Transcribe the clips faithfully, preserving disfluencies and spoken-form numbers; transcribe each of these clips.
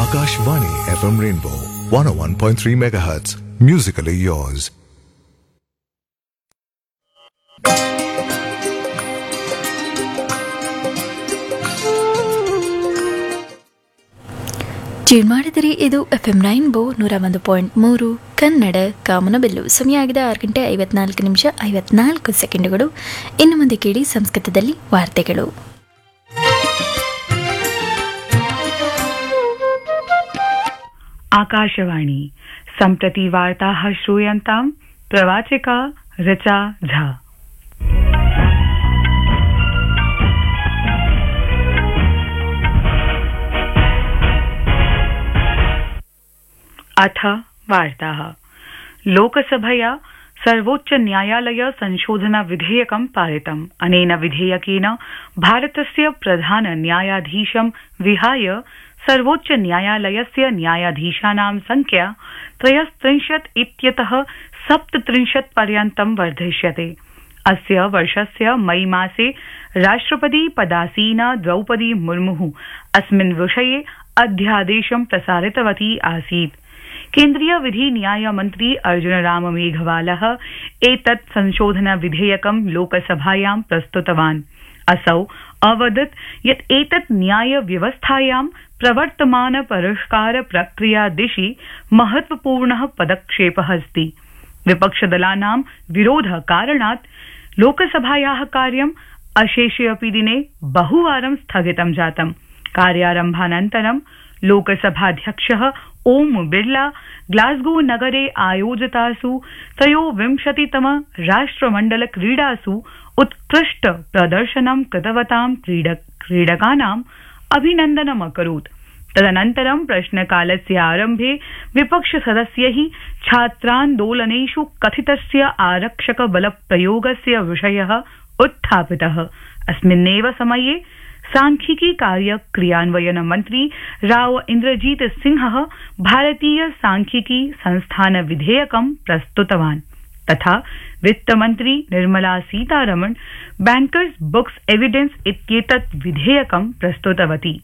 Akashvani F M Rainbow one oh one point three megahertz. Musically yours. Tune ಮಾಡಿದರೆ ಇದು F M rainbow ನೂರ ಒಂದು point ಮೂರು ಕನ್ನಡ ಕಾಮನಬಿಲ್ಲು. ಸಮಯ ಆಗಿದೆ ಆರು ಗಂಟೆ ಐವತ್ನಾಲ್ಕು ನಿಮಿಷ ಐವತ್ನಾಲ್ಕು ಸೆಕೆಂಡುಗಳು. ಇನ್ನು ಮುಂದೆ ಕೇಳಿ ಸಂಸ್ಕೃತದಲ್ಲಿ ವಾರ್ತೆಗಳು. ಆಕಾಶವಾಣಿ ಸಂಪ್ರತಿ ವಾರ್ತಾಃ ಶ್ರೂಯಂತಾಂ ಪ್ರವಾಚಿಕಾ ऋचा झा. अथ वार्ताः. लोकसभया सर्वोच्च न्यायालय संशोधन विधेयकं पारितम्. अनेन विधेयकेन भारतस्य प्रधान न्यायाधीशं विहाय सर्वोच्च न्यायालयस्य न्यायाधीशानां संख्या त्रयस्त्रिंशत् इत्यतः सप्तत्रिंशत् पर्यन्तं वर्धिष्यते. अस्य वर्षस्य मई मासे राष्ट्रपति पदासीना द्रौपदी मुर्मुः अस्मिन् विषये अध्यादेशं प्रसारितवती आसीत्. केन्द्रीय विधि न्याय मन्त्री अर्जुन राम मेघवालः एतत् संशोधन विधेयकं लोकसभायां प्रस्तुतवान्. असौ अवदत् यत् एतत् न्याय व्यवस्थायां प्रवर्तमान परिष्कार प्रक्रिया दिशि महत्वपूर्णः पदक्षेपः अस्ति. विपक्षदलानां विरोध कारणात् लोकसभायाः कार्यम् अशेषे अपि दिने बहुवारं स्थगितं जातम्. कार्यारम्भानन्तरं लोकसभाध्यक्षः ओम बिर्ला ग्लासगो नगरे आयोजितासु त्रयोविंशतितम राष्ट्रमण्डल क्रीडासु उत्कृष्ट प्रदर्शनं कृतवतां क्रीडकानाम् अभिनन्दनम् अकरोत्. तदनन्तरं प्रश्नकालस्य आरम्भे विपक्षसदस्यैः छात्रान्दोलनेषु कथितस्य आरक्षक बलप्रयोगस्य विषयः उत्थापितः. अस्मिन्नेव समये सांख्यिकी कार्य क्रियान्वयन मंत्री राव इन्द्रजीत सिंहः भारतीय सांख्यिकी संस्थान विधेयकं प्रस्तुतवान्. तथा वित्तमन्त्री Nirmala Sitharaman bankers books evidence इत्येतत् विधेयकं प्रस्तुतवती.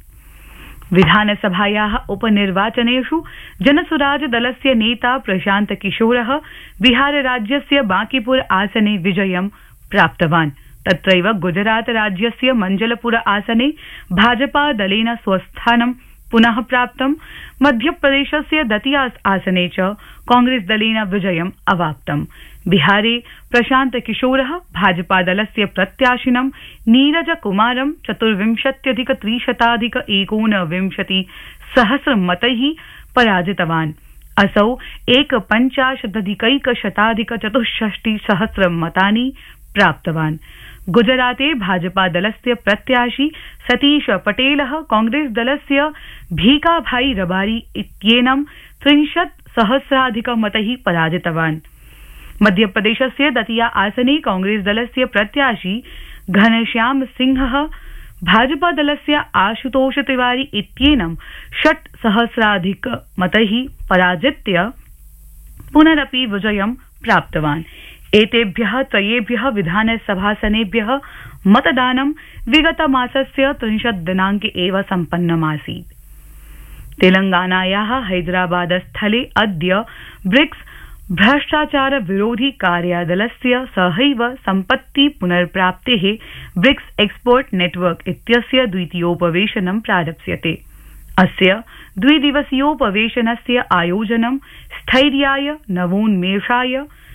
विधानसभायाः उपनिर्वाचनेषु जनसुराज दलस्य नेता प्रशान्त किशोरः बिहार राज्यस्य बांकीपुर आसने विजयं प्राप्तवान्. तत्रैव गुजरात राज्यस्य मंजलपुर आसने भाजपा दलेन स्वस्थानं पुनः प्राप्तम्. मध्यप्रदेशस्य दतिया आसने च कांग्रेस दलेन विजयम् अवाप्तम्. बिहारे प्रशान्त किशोरः भाजपा दलस्य प्रत्याशिनं नीरज कुमारं चतुर्विंशत्यधिक त्रिशताधिक एकोनविंशति सहस्र मतैः पराजितवान्. असौ एकपञ्चाशदधिकैकशताधिक चतुष्षष्टि सहस्र मतानि प्राप्तवान्. गुजराते भाजपा दलस्य प्रत्याशी सतीश पटेलः कांग्रेस दलस्य भीकाभाई रबारी इत्येनं त्रिंशत् सहस्राधिक मतैः पराजितवान्. मध्यप्रदेशस्य दतिया आसने कांग्रेस दलस्य प्रत्याशी घनश्याम सिंहः भाजपा दलस्य आशुतोष तिवारी इत्येनं षट् सहस्राधिक मतैः पराजित्य पुनरपि विजयं प्राप्तवान्. एतेभ्यः त्रयेभ्यः विधानसभासनेभ्यः मतदानं विगतमासस्य त्रिंशत् दिनाङ्के एव सम्पन्नमासीत्. तेलंगानायाः हैदराबाद स्थले अद्य ब्रिक्स भ्रष्टाचार विरोधी कार्यादलस्य सहैव सम्पत्ति पुनर्प्राप्तेः ब्रिक्स एक्सपर्ट नेटवर्क इत्यस्य द्वितीयोपवेशनं प्रारप्स्यते. अस्य द्विदिवसीयोपवेशनस्य आयोजनं स्थैर्याय, नवोन्मेषाय,